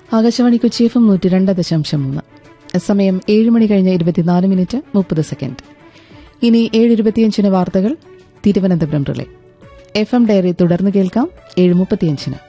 Akashvani Kochi FM 102.3. സമയം 7 മണി കഴിഞ്ഞ് 24 minute 30 second. ഇനി 7:25 വാർത്തകൾ തിരുവനന്തപുരം റിലേ. FM ഡയറി തുടർന്ന് കേൾക്കാം 7:35.